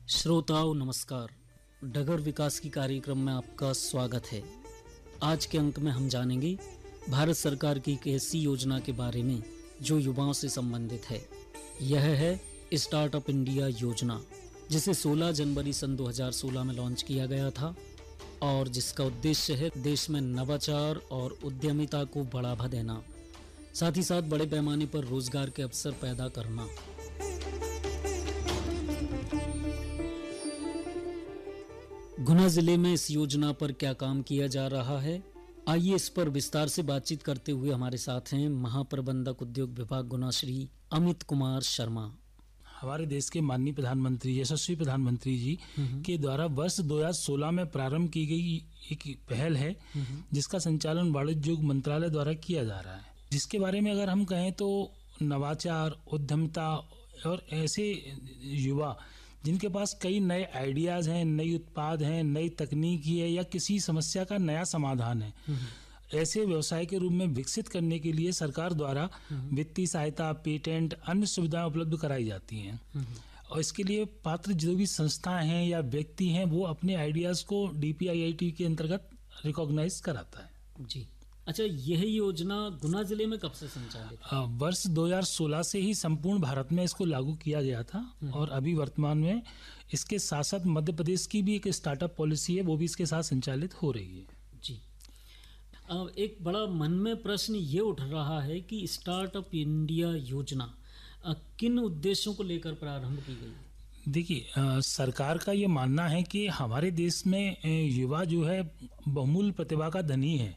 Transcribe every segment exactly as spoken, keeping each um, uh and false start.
श्रोताओं नमस्कार। डगर विकास की कार्यक्रम में आपका स्वागत है। आज के अंक में हम जानेंगे भारत सरकार की एक ऐसी योजना के बारे में जो युवाओं से संबंधित है। यह है स्टार्टअप इंडिया योजना, जिसे सोलह जनवरी सन दो हज़ार सोलह में लॉन्च किया गया था और जिसका उद्देश्य है देश में नवाचार और उद्यमिता को बढ़ावा देना, साथ ही साथ बड़े पैमाने पर रोजगार के अवसर पैदा करना। गुना जिले में इस योजना पर क्या काम किया जा रहा है, आइए इस पर विस्तार से बातचीत करते हुए हमारे साथ हैं महाप्रबंधक उद्योग विभाग गुना श्री अमित कुमार शर्मा। हमारे देश के माननीय प्रधानमंत्री यशस्वी प्रधानमंत्री जी के द्वारा वर्ष दो हज़ार सोलह में प्रारंभ की गई एक पहल है जिसका संचालन वाणिज्य उद्योग मंत्रालय द्वारा किया जा रहा है, जिसके बारे में अगर हम कहें तो नवाचार, उद्यमिता और ऐसे युवा जिनके पास कई नए आइडियाज़ हैं, नई उत्पाद हैं, नई तकनीकी है या किसी समस्या का नया समाधान है, ऐसे व्यवसाय के रूप में विकसित करने के लिए सरकार द्वारा वित्तीय सहायता, पेटेंट, अन्य सुविधाएं उपलब्ध कराई जाती हैं। और इसके लिए पात्र जो भी संस्थाएं हैं या व्यक्ति हैं वो अपने आइडियाज़ को D P I I T के अंतर्गत रिकॉग्नाइज कराता है। जी अच्छा, यह योजना गुना जिले में कब से संचालित है? वर्ष दो हज़ार सोलह से ही संपूर्ण भारत में इसको लागू किया गया था और अभी वर्तमान में इसके साथ साथ मध्य प्रदेश की भी एक स्टार्टअप पॉलिसी है, वो भी इसके साथ संचालित हो रही है। जी, अब एक बड़ा मन में प्रश्न ये उठ रहा है कि स्टार्टअप इंडिया योजना किन उद्देश्यों को लेकर प्रारंभ की गई? देखिए, सरकार का ये मानना है कि हमारे देश में युवा जो है बहुमूल्य प्रतिभा का धनी है,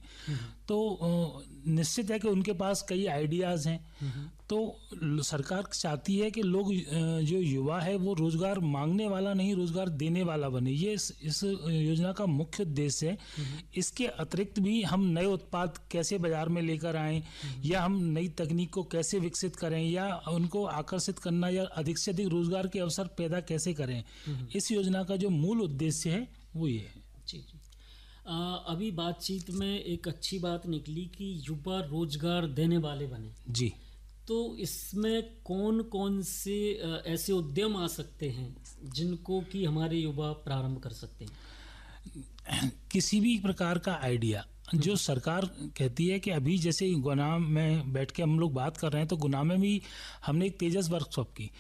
तो निश्चित है कि उनके पास कई आइडियाज़ हैं। तो सरकार चाहती है कि लोग जो युवा है वो रोज़गार मांगने वाला नहीं, रोज़गार देने वाला बने। ये इस, इस योजना का मुख्य उद्देश्य है। इसके अतिरिक्त भी हम नए उत्पाद कैसे बाजार में लेकर आएँ या हम नई तकनीक को कैसे विकसित करें या उनको आकर्षित करना या अधिक से अधिक रोज़गार के अवसर पैदा कैसे करें, इस योजना का जो मूल उद्देश्य है वो ये है। जी जी आ, अभी बातचीत में एक अच्छी बात निकली कि युवा रोजगार देने वाले बने। जी, तो इसमें कौन कौन से ऐसे उद्यम आ सकते हैं जिनको कि हमारे युवा प्रारंभ कर सकते हैं? किसी भी प्रकार का आइडिया जो सरकार कहती है कि अभी जैसे गुना में बैठ के हम लोग बात कर रहे हैं, तो गुना में भी हमने एक तेजस वर्कशॉप की